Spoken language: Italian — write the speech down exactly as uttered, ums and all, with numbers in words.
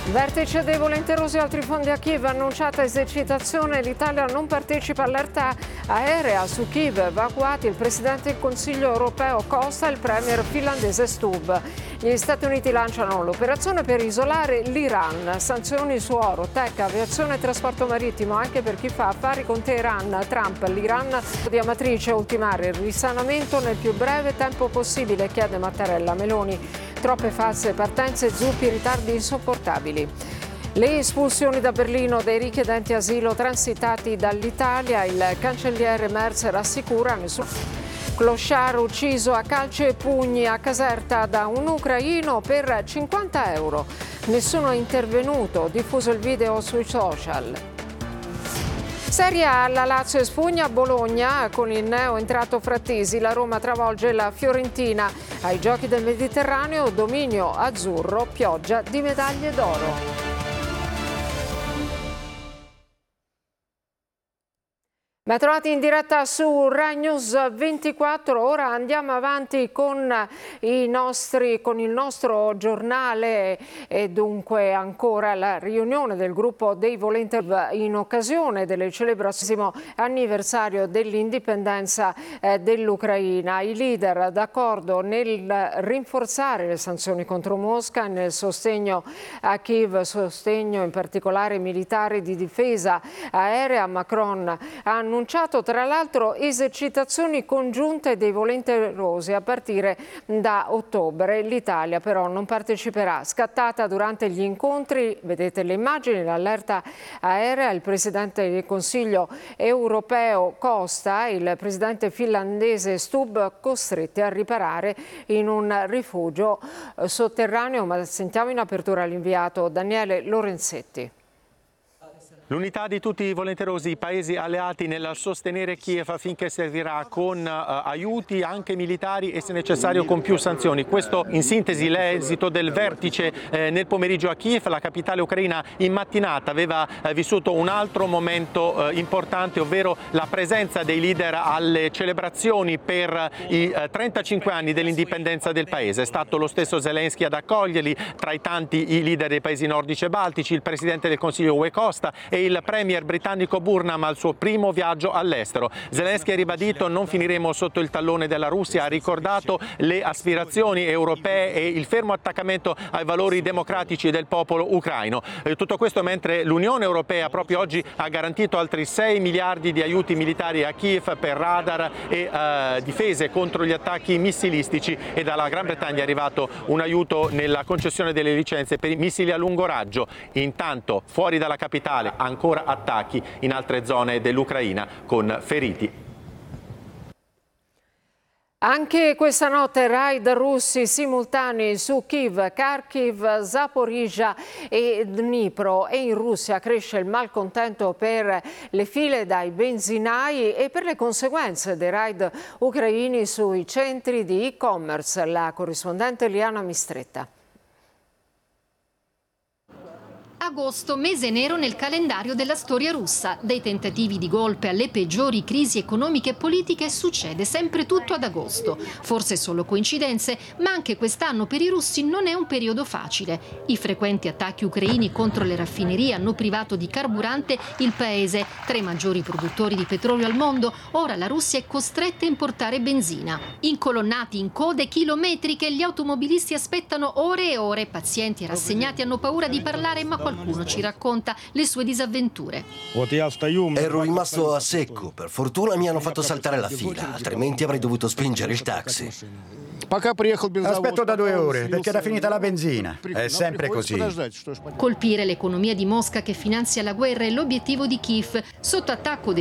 Vertice dei volenterosi, altri fondi a Kiev, annunciata esercitazione, l'Italia non partecipa all'allerta aerea su Kiev, evacuati il Presidente del Consiglio europeo Costa e il Premier finlandese Stubb. Gli Stati Uniti lanciano l'operazione per isolare l'Iran, sanzioni su oro, tech, aviazione e trasporto marittimo anche per chi fa affari con Teheran. Trump, l'Iran di Amatrice, ultimare il risanamento nel più breve tempo possibile, chiede Mattarella. Meloni, troppe false partenze, zuppi, ritardi insopportabili. Le espulsioni da Berlino dei richiedenti asilo transitati dall'Italia, il cancelliere Merz rassicura nessun clochard ucciso a calci e pugni a Caserta da un ucraino per cinquanta euro. Nessuno è intervenuto, diffuso il video sui social. Serie A, la Lazio espugna Bologna con il neo entrato Frattesi, la Roma travolge la Fiorentina. Ai Giochi del Mediterraneo, dominio azzurro, pioggia di medaglie d'oro. Ben trovati in diretta su Rai News ventiquattro, ora andiamo avanti con, i nostri, con il nostro giornale e dunque ancora la riunione del gruppo dei volontari in occasione del celebrativo anniversario dell'indipendenza eh, dell'Ucraina. I leader d'accordo nel rinforzare le sanzioni contro Mosca, nel sostegno a Kiev, sostegno in particolare militare di difesa aerea. Macron ha annunciato annunciato tra l'altro esercitazioni congiunte dei volenterosi a partire da ottobre. L'Italia però non parteciperà. Scattata durante gli incontri, vedete le immagini, l'allerta aerea, il Presidente del Consiglio europeo Costa e il Presidente finlandese Stubb costretti a riparare in un rifugio sotterraneo. Ma sentiamo in apertura l'inviato Daniele Lorenzetti. L'unità di tutti i volenterosi paesi alleati nel sostenere Kiev affinché servirà con uh, aiuti anche militari e se necessario con più sanzioni. Questo in sintesi l'esito del vertice eh, nel pomeriggio a Kiev. La capitale ucraina in mattinata aveva eh, vissuto un altro momento eh, importante, ovvero la presenza dei leader alle celebrazioni per i eh, trentacinque anni dell'indipendenza del paese. È stato lo stesso Zelensky ad accoglierli, tra i tanti i leader dei paesi nordici e baltici, il Presidente del Consiglio U E Costa e il Premier britannico Burnham al suo primo viaggio all'estero. Zelensky ha ribadito: non finiremo sotto il tallone della Russia, ha ricordato le aspirazioni europee e il fermo attaccamento ai valori democratici del popolo ucraino. Eh, tutto questo mentre l'Unione Europea proprio oggi ha garantito altri sei miliardi di aiuti militari a Kiev per radar e eh, difese contro gli attacchi missilistici, e dalla Gran Bretagna è arrivato un aiuto nella concessione delle licenze per i missili a lungo raggio. Intanto fuori dalla capitale ancora attacchi in altre zone dell'Ucraina con feriti. Anche questa notte raid russi simultanei su Kiev, Kharkiv, Zaporizhzhia e Dnipro, e in Russia cresce il malcontento per le file dai benzinai e per le conseguenze dei raid ucraini sui centri di e-commerce. La corrispondente Liana Mistretta. Agosto, mese nero nel calendario della storia russa. Dai tentativi di golpe alle peggiori crisi economiche e politiche succede sempre tutto ad agosto. Forse solo coincidenze, ma anche quest'anno per i russi non è un periodo facile. I frequenti attacchi ucraini contro le raffinerie hanno privato di carburante il paese, tra i maggiori produttori di petrolio al mondo. Ora la Russia è costretta a importare benzina. Incolonnati in code chilometriche, gli automobilisti aspettano ore e ore. Pazienti e rassegnati hanno paura di parlare, ma qualcuno ci racconta le sue disavventure. Ero rimasto a secco. Per fortuna mi hanno fatto saltare la fila, altrimenti avrei dovuto spingere il taxi. Aspetto da due ore perché era finita la benzina. È sempre così. Colpire l'economia di Mosca che finanzia la guerra è l'obiettivo di Kiev. Sotto attacco